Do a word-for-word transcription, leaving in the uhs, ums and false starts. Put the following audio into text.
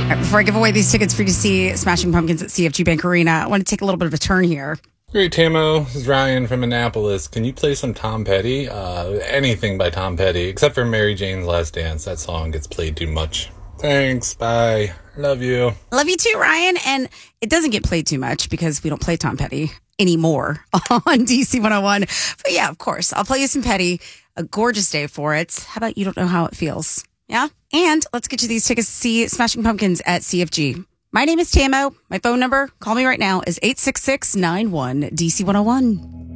All right, before I give away these tickets for you to see Smashing Pumpkins at C F G Bank Arena, I want to take a little bit of a turn here. Great, Tamo. This is Ryan from Annapolis. Can you play some Tom Petty? Uh, anything by Tom Petty, except for Mary Jane's Last Dance. That song gets played too much. Thanks. Bye. Love you. Love you too, Ryan. And it doesn't get played too much because we don't play Tom Petty anymore on D C one oh one. But yeah, of course, I'll play you some Petty. A gorgeous day for it. How about You Don't Know How It Feels? Yeah? And let's get you these tickets to see Smashing Pumpkins at C F G. My name is Tamo. My phone number, call me right now, is eight six six nine one D C one oh one.